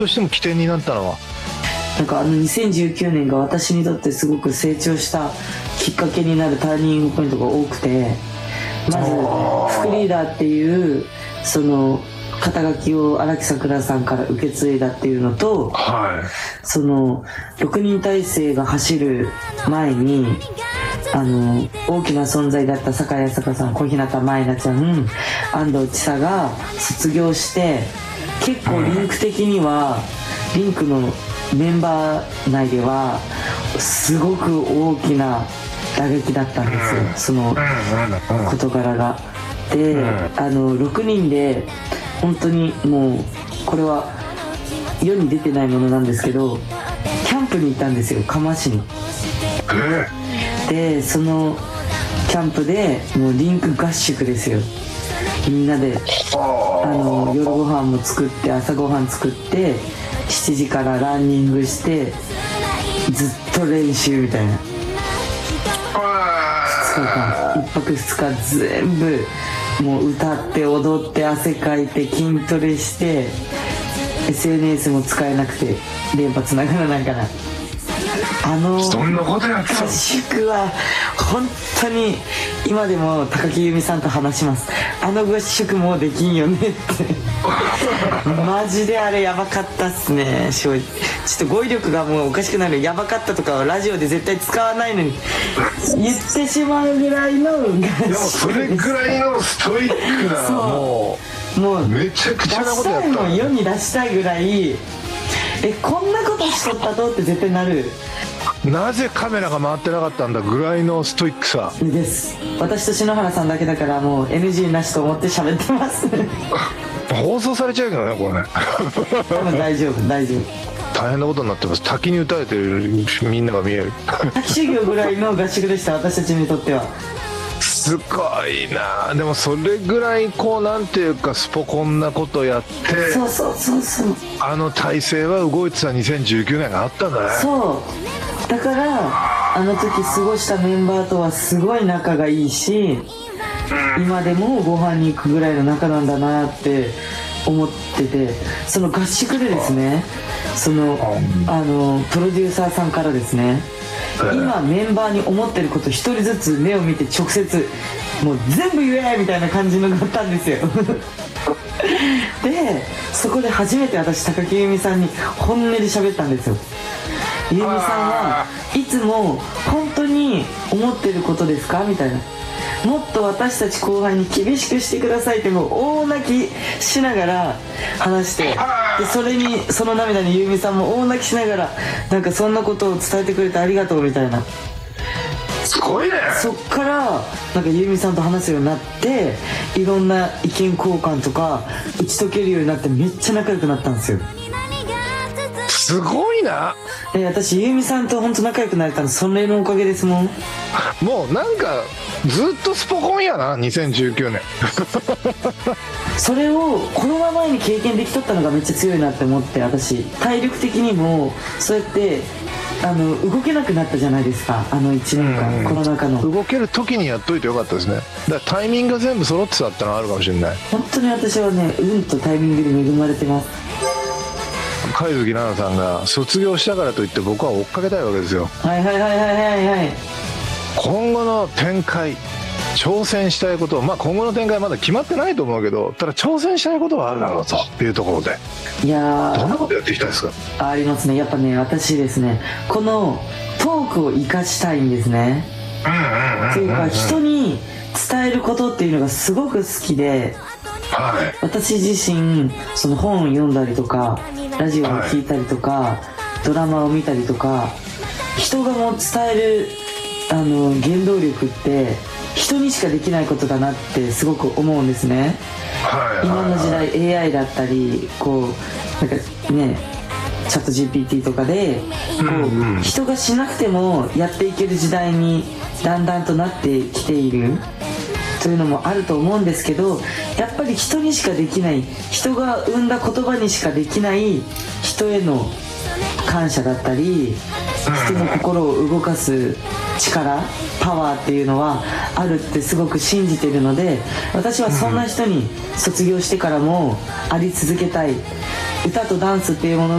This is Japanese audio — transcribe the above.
としても起点になったのは、 なんか2019年が私にとってすごく成長したきっかけになるターニングポイントが多くて、まず副リーダーっていうその肩書きを荒木さくらさんから受け継いだっていうのと、 はい、 その6人体制が走る前に大きな存在だった酒井朝香さん、小日向舞菜ちゃん、安藤千沙が卒業して、結構リンク的には、リンクのメンバー内ではすごく大きな打撃だったんですよ、その事柄が。で、6人で本当にもうこれは世に出てないものなんですけど、キャンプに行ったんですよ、嘉麻市に。でそのキャンプでもうリンク合宿ですよ。みんなで夜ご飯も作って朝ご飯作って7時からランニングしてずっと練習みたいな。2日間1泊2日全部もう歌って踊って汗かいて筋トレして SNS も使えなくて電波つながらないから、 そんなことやってた。 合宿は本当に今でも高木由美さんと話します。合宿もうできんよねってマジであれやばかったっすね。正直ちょっと語彙力がもうおかしくなる。やばかったとかはラジオで絶対使わないのに言ってしまうぐらいの合宿。 でもそれぐらいのストイックな、もうめちゃくちゃなことやった。 出したいの世に出したいぐらい、こんなことしとったとって絶対なる。 なぜカメラが回ってなかったんだぐらいのストイックさです。私と篠原さんだけだからもう NG なしと思って喋ってます放送されちゃうけどね、これね多分大丈夫大丈夫。 大変なことになってます。滝に打たれてるみんなが見える滝修行ぐらいの合宿でした、私たちにとっては。 すごいな。でもそれぐらいこうなんていうかスポコンなことやって、 そうそうそうそう、 体制は動いてた2019年があったんだね。 そうだから時過ごしたメンバーとはすごい仲がいいし、今でもご飯に行くぐらいの仲なんだなって思ってて、その合宿でですね、そのプロデューサーさんからですね、今メンバーに思ってること一人ずつ目を見て直接もう全部言えみたいな感じのがあったんですよでそこで初めて私高木由美さんに本音で喋ったんですよ。由美さんはいつも本当に思ってることですかみたいな、もっと私たち後輩に厳しくしてくださいってもう大泣きしながら話して、でそれにその涙に由美さんも大泣きしながらなんかそんなことを伝えてくれてありがとうみたいな。 すごいね。 そっからなんか由美さんと話すようになって、いろんな意見交換とか打ち解けるようになってめっちゃ仲良くなったんですよ。 すごいな。 私由美さんと本当仲良くなれたのそれのおかげですもん。 もうなんかずっとスポコンやな2019年それをコロナ前に経験できとったのがめっちゃ強いなって思って、私体力的にもそうやって動けなくなったじゃないですか、1年間コロナ禍の。 動ける時にやっといてよかったですね。だからタイミングが全部揃ってたってのはあるかもしれない。 本当に私はね、運とタイミングに恵まれてます。 貝月奈々さんが卒業したからといって僕は追っかけたいわけですよ。 はいはいはいはいはいはい。 今後の展開、挑戦したいこと、今後の展開まだ決まってないと思うけど、ただ挑戦したいことはあるだろうというところで、 いやどんなことやっていきたいですか？ ありますね。やっぱね、私ですね、このトークを生かしたいんですね。というか人に伝えることっていうのがすごく好きで、 はい、 私自身その本を読んだりとかラジオを聞いたりとか、ドラマを見たりとか、人がもう伝える原動力って人にしかできないことだなってすごく思うんですね。今の時代 AI だったりこうなんかね、チャット GPT とかでこう人がしなくてもやっていける時代にだんだんとなってきているというのもあると思うんですけど、やっぱり人にしかできない、人が生んだ言葉にしかできない人への感謝だったり、人の心を動かす力、パワーっていうのはあるってすごく信じているので、私はそんな人に卒業してからもあり続けたい。歌とダンスっていうもの